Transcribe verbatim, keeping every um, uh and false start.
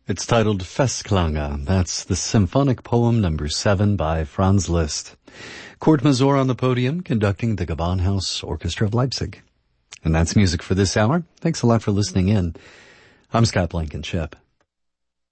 It's titled Festklange. That's the symphonic poem number seven by Franz Liszt. Kurt Masur on the podium, conducting the Gewandhaus Orchestra of Leipzig. And that's music for this hour. Thanks a lot for listening in. I'm Scott Blankenship.